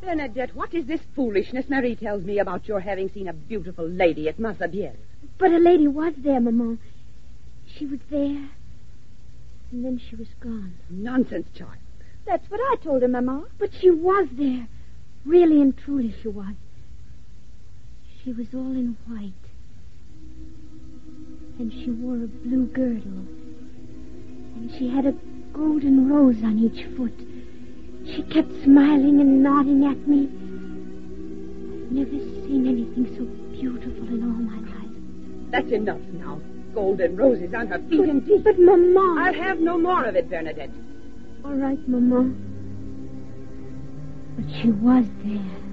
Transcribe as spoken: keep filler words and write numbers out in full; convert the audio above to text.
Bernadette, what is this foolishness Marie tells me about your having seen a beautiful lady at Massabielle? But a lady was there, Maman. She was there, and then she was gone. Nonsense, child. That's what I told her, Maman. But she was there. Really and truly she was. She was all in white. And she wore a blue girdle. And she had a golden rose on each foot. She kept smiling and nodding at me. I've never seen anything so beautiful in all my life. That's enough now. Golden roses on her feet, but, indeed. But, Maman... I'll have no more of it, Bernadette. All right, Maman. But she was there.